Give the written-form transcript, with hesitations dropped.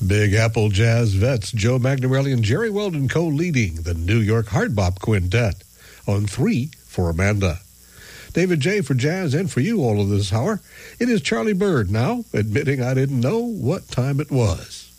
Big Apple Jazz vets Joe Magnarelli and Jerry Weldon co-leading the New York Hard Bop Quintet on 3 for Amanda. David J. for jazz and for you all of this hour. It is Charlie Bird now, admitting I didn't know what time it was.